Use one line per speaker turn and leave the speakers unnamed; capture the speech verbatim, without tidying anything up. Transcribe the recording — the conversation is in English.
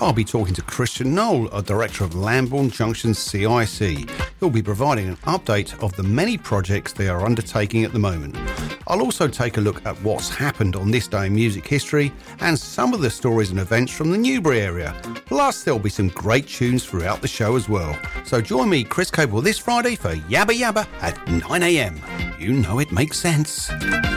I'll be talking to Christian Knoll, a director of Lambourne Junction C I C, who'll be providing an update of the many projects they are undertaking at the moment. I'll also take a look at what's happened on this day in music history and some of the stories and events from the Newbury area. Plus, there'll be some great tunes throughout the show as well. So join me, Chris Cable, this Friday for Yabba Yabba at nine a m. You know it makes sense.